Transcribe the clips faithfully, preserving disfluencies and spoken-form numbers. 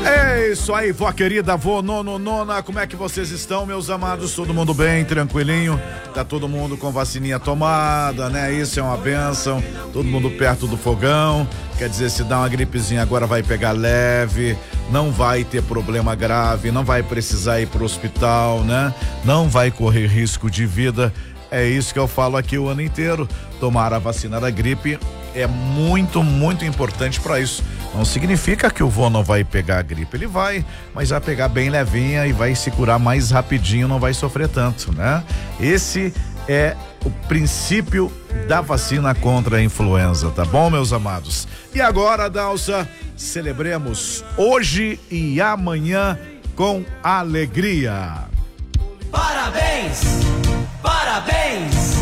É isso aí, vó querida, vó nono, nona, como é que vocês estão, meus amados? Todo mundo bem, tranquilinho? Tá todo mundo com vacininha tomada, né? Isso é uma bênção, todo mundo perto do fogão, quer dizer, se dá uma gripezinha agora vai pegar leve, não vai ter problema grave, não vai precisar ir pro hospital, né? Não vai correr risco de vida, é isso que eu falo aqui o ano inteiro, tomar a vacina da gripe é muito, muito importante para isso. Não significa que o vô não vai pegar a gripe, ele vai, mas vai pegar bem levinha e vai se curar mais rapidinho, não vai sofrer tanto, né? Esse é o princípio da vacina contra a influenza, tá bom, meus amados? E agora, Dalsa, celebremos hoje e amanhã com alegria. Parabéns! Parabéns!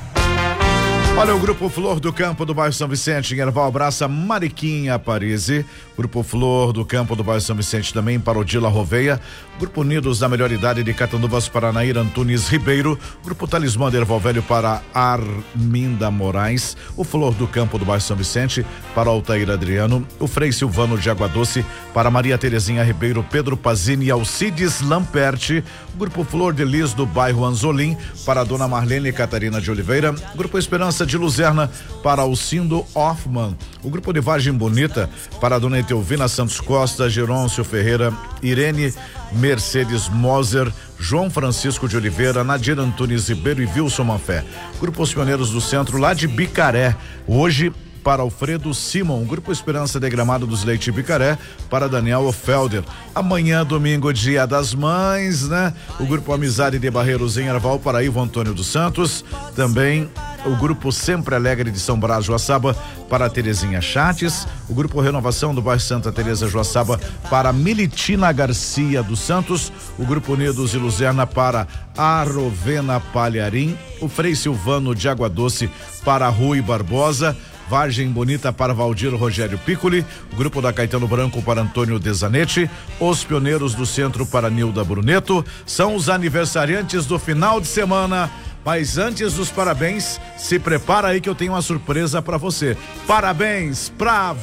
Olha, o Grupo Flor do Campo do bairro São Vicente, em Erval, abraça Mariquinha Parisi. Grupo Flor do Campo do bairro São Vicente também para Odila Roveia. Grupo Unidos da Melhor Idade de Catanduvas para Nair Antunes Ribeiro. Grupo Talismã de Erval Velho para Arminda Moraes. O Flor do Campo do bairro São Vicente para Altair Adriano. O Frei Silvano de Água Doce para Maria Terezinha Ribeiro, Pedro Pazini e Alcides Lamperti. Grupo Flor de Lis do bairro Anzolim para Dona Marlene Catarina de Oliveira. Grupo Esperança de Luzerna para Alcindo Hoffman. O Grupo de Vargem Bonita para Dona Etelvina Santos Costa, Gerôncio Ferreira, Irene Mercedes Moser, João Francisco de Oliveira, Nadir Antunes Ribeiro e Wilson Manfé. Grupo Os Pioneiros do Centro lá de Bicaré, hoje para Alfredo Simon. Grupo Esperança de Gramado dos Leite Bicaré para Daniel Felder. Amanhã, domingo, dia das mães, né? O Grupo Amizade de Barreiros em Erval para Ivo Antônio dos Santos. Também o Grupo Sempre Alegre de São Brás Joaçaba para Terezinha Chates. O Grupo Renovação do bairro Santa Teresa Joaçaba para Militina Garcia dos Santos. O Grupo Unidos e Luzerna para Arovena Palharim. O Frei Silvano de Água Doce para Rui Barbosa. Vargem Bonita para Valdir Rogério Piccoli, o Grupo da Caetano Branco para Antônio Dezanetti, os Pioneiros do Centro para Nilda Bruneto, são os aniversariantes do final de semana. Mas antes dos parabéns, se prepara aí que eu tenho uma surpresa pra você. Parabéns pra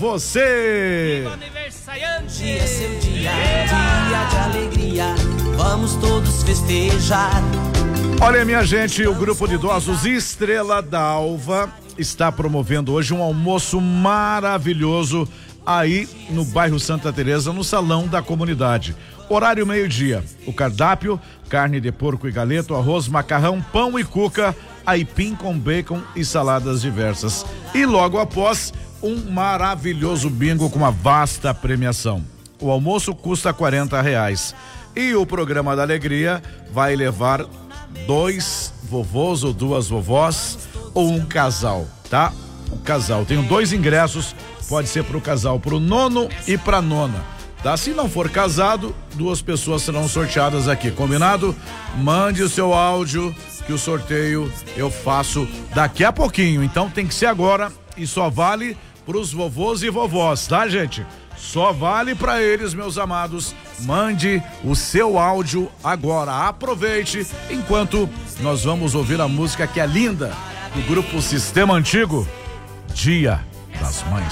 você! Aniversariante! Dia é seu dia, dia de alegria, vamos todos festejar. Olha, minha gente, o Grupo de Idosos Estrela d'Alva está promovendo hoje um almoço maravilhoso aí no bairro Santa Teresa, no salão da comunidade. Horário meio-dia. O cardápio: carne de porco e galeto, arroz, macarrão, pão e cuca, aipim com bacon e saladas diversas. E logo após, um maravilhoso bingo com uma vasta premiação. O almoço custa quarenta reais. E o programa da alegria vai levar dois vovôs ou duas vovós ou um casal, tá? O casal. Tenho dois ingressos, pode ser pro casal, pro nono e pra nona. Tá? Se não for casado, duas pessoas serão sorteadas aqui, combinado? Mande o seu áudio que o sorteio eu faço daqui a pouquinho, então tem que ser agora e só vale pros vovôs e vovós, tá, gente? Só vale pra eles, meus amados. Mande o seu áudio agora, aproveite enquanto nós vamos ouvir a música que é linda do grupo Sistema Antigo, Dia das Mães.